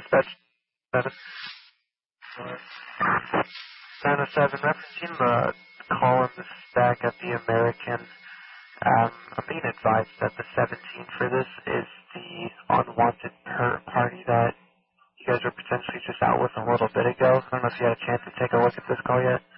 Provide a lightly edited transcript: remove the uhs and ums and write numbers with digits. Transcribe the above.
dispatch 907, referencing the call in the stack at the American. I'm being advised that the 17 for this is the unwanted party that you guys were potentially just out with a little bit ago. I don't know if you had a chance to take a look at this call yet.